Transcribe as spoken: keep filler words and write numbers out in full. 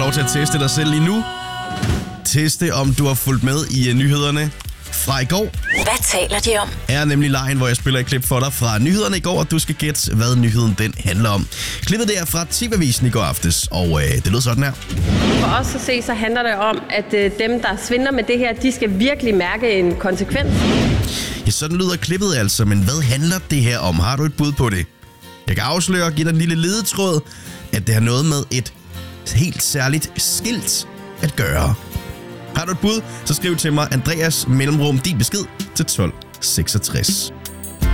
lov til at teste dig selv lige nu. Teste, om du har fulgt med i nyhederne fra i går. Hvad taler de om? Er nemlig lejen, hvor jeg spiller et klip for dig fra nyhederne i går, og du skal gætte, hvad nyheden den handler om. Klippet det er fra T V-avisen i går aftes, og øh, det lød sådan her. For os at se, så handler det om, at øh, dem, der svindler med det her, de skal virkelig mærke en konsekvens. Ja, sådan lyder klippet altså, men hvad handler det her om? Har du et bud på det? Jeg kan afsløre og give dig en lille ledetråd, at det har noget med et helt særligt skilt at gøre. Har du et bud, så skriv til mig Andreas mellemrum din besked til tolv seksogtres.